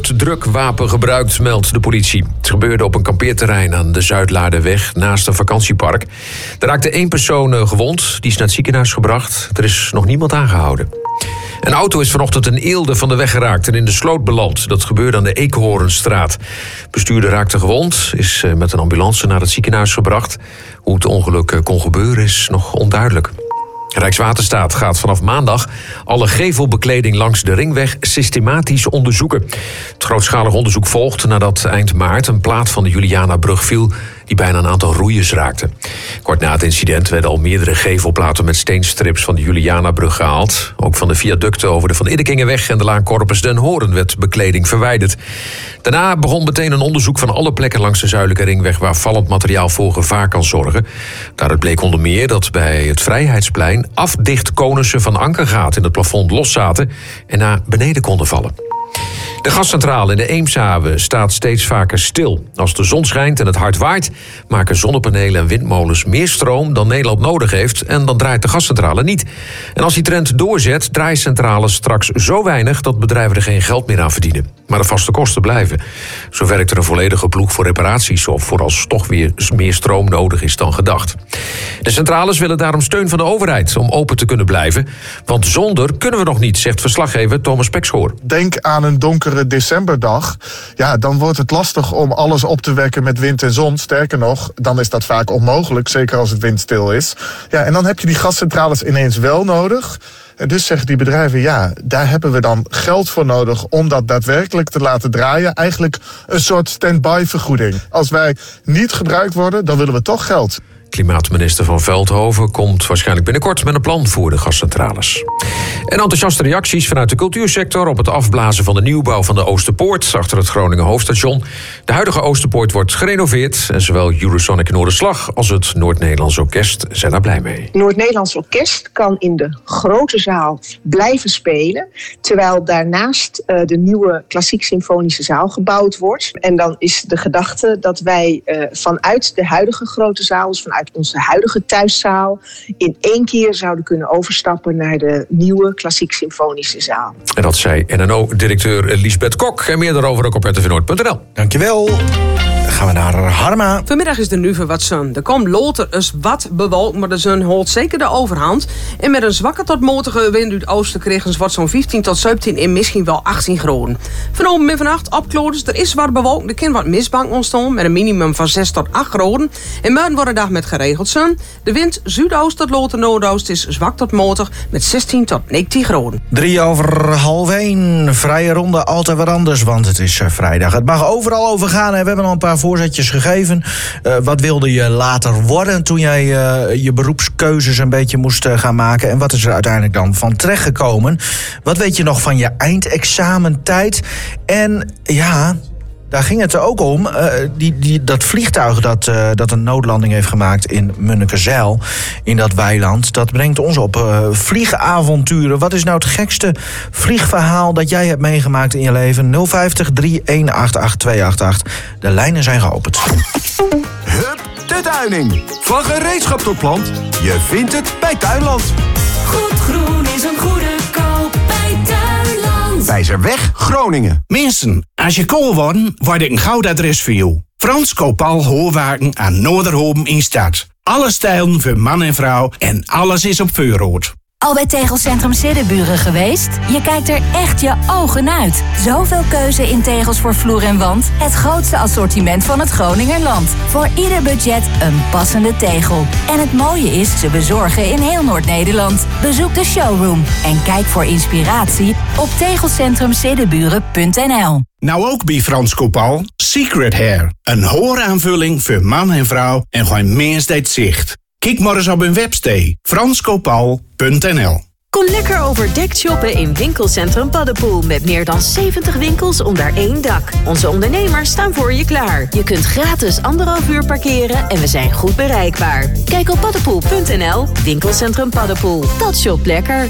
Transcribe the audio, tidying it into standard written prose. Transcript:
luchtdrukwapen gebruikt, meldt de politie. Het gebeurde op een kampeerterrein aan de Zuidlaarderweg naast een vakantiepark. Er raakte 1 persoon gewond, die is naar het ziekenhuis gebracht. Er is nog niemand aangehouden. Een auto is vanochtend in Eelde van de weg geraakt en in de sloot beland. Dat gebeurde aan de Eekhoornstraat. Bestuurder raakte gewond, is met een ambulance naar het ziekenhuis gebracht. Hoe het ongeluk kon gebeuren is nog onduidelijk. Rijkswaterstaat gaat vanaf maandag alle gevelbekleding langs de ringweg systematisch onderzoeken. Het grootschalig onderzoek volgt nadat eind maart een plaat van de Julianabrug viel die bijna een aantal roeiers raakte. Kort na het incident werden al meerdere gevelplaten met steenstrips van de Julianabrug gehaald. Ook van de viaducten over de Van Iddekingenweg en de Laan Corpus den Hoorn werd bekleding verwijderd. Daarna begon meteen een onderzoek van alle plekken langs de zuidelijke ringweg waar vallend materiaal voor gevaar kan zorgen. Daaruit bleek onder meer dat bij het Vrijheidsplein afdichtkonussen van ankergaten in het plafond los zaten en naar beneden konden vallen. De gascentrale in de Eemshaven staat steeds vaker stil. Als de zon schijnt en het hard waait, maken zonnepanelen en windmolens meer stroom dan Nederland nodig heeft en dan draait de gascentrale niet. En als die trend doorzet, draaien centrales straks zo weinig dat bedrijven er geen geld meer aan verdienen. Maar de vaste kosten blijven. Zo werkt er een volledige ploeg voor reparaties of voor als toch weer meer stroom nodig is dan gedacht. De centrales willen daarom steun van de overheid om open te kunnen blijven. Want zonder kunnen we nog niet, zegt verslaggever Thomas Pekschoor. Denk aan een donkere decemberdag. Ja, dan wordt het lastig om alles op te wekken met wind en zon. Sterker nog, dan is dat vaak onmogelijk, zeker als het windstil is. Ja, en dan heb je die gascentrales ineens wel nodig. En dus zeggen die bedrijven, ja, daar hebben we dan geld voor nodig om dat daadwerkelijk te laten draaien. Eigenlijk een soort stand-by vergoeding. Als wij niet gebruikt worden, dan willen we toch geld. Klimaatminister Van Veldhoven komt waarschijnlijk binnenkort met een plan voor de gascentrales. En enthousiaste reacties vanuit de cultuursector op het afblazen van de nieuwbouw van de Oosterpoort achter het Groninger hoofdstation. De huidige Oosterpoort wordt gerenoveerd en zowel Eurosonic Noorderslag als het Noord-Nederlands Orkest zijn daar blij mee. Noord-Nederlands Orkest kan in de grote zaal blijven spelen, terwijl daarnaast de nieuwe klassiek symfonische zaal gebouwd wordt. En dan is de gedachte dat wij vanuit de huidige grote zaal, dus vanuit onze huidige thuiszaal, in 1 keer zouden kunnen overstappen naar de nieuwe klassiek symfonische zaal. En dat zei NNO-directeur Liesbeth Kok. En meer daarover ook op rtvnoord.nl. Dankjewel. Dan gaan we naar Harma. Vanmiddag is er nu voor wat zon. Er komt later eens wat bewolkt, maar de zon houdt zeker de overhand. En met een zwakke tot matige wind uit het oosten kregen wordt zo'n 15 tot 17 en misschien wel 18 graden. Vanavond en vannacht opkloders. Er is wat bewolkt. Er kan wat mistbank ontstaan met een minimum van 6 tot 8 graden. En morgen wordt de dag met geregeld zon. De wind zuidoost tot later noordoost is zwak tot matig met 16 tot 19 graden. 1:03. Vrije ronde, altijd wat anders, want het is vrijdag. Het mag overal overgaan. We hebben al een paar voorzetjes gegeven. Wat wilde je later worden toen jij je beroepskeuzes een beetje moest gaan maken? En wat is er uiteindelijk dan van terechtgekomen? Wat weet je nog van je eindexamentijd? En ja, daar ging het er ook om. Dat vliegtuig dat een noodlanding heeft gemaakt in Munnekezijl, in dat weiland, dat brengt ons op vliegavonturen. Wat is nou het gekste vliegverhaal dat jij hebt meegemaakt in je leven? 050 3188 288. De lijnen zijn geopend. Hup, de tuining. Van gereedschap tot plant. Je vindt het bij Tuinland. Goed groen is een goede koop bij Tuinland. Wijzerweg, Groningen. Mensen, als je kool wordt ik een goud adres voor jou. Frans Kopal Hoorwaken aan Noorderhoven in Stad. Alle stijlen voor man en vrouw en alles is op voorraad. Al bij Tegelcentrum Siddeburen geweest? Je kijkt er echt je ogen uit. Zoveel keuze in tegels voor vloer en wand. Het grootste assortiment van het Groningerland. Voor ieder budget een passende tegel. En het mooie is, ze bezorgen in heel Noord-Nederland. Bezoek de showroom en kijk voor inspiratie op tegelcentrumsiddeburen.nl. Nou ook bij Frans Kopal, Secret Hair. Een hooraanvulling voor man en vrouw en gewoon meest zicht. Kijk maar eens op hun website, franskopal.nl. Kom lekker overdekt shoppen in winkelcentrum Paddepoel. Met meer dan 70 winkels onder één dak. Onze ondernemers staan voor je klaar. Je kunt gratis 1,5 uur parkeren en we zijn goed bereikbaar. Kijk op paddepoel.nl. Winkelcentrum Paddepoel. Dat shopt lekker.